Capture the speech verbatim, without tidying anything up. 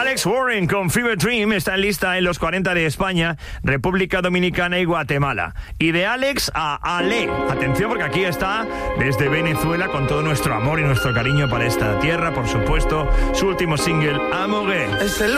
Alex Warren con Fever Dream está en lista en los cuarenta de España, República Dominicana y Guatemala. Y de Alex a Ale. Atención, porque aquí está desde Venezuela con todo nuestro amor y nuestro cariño para esta tierra, por supuesto, su último single, Amore. Es el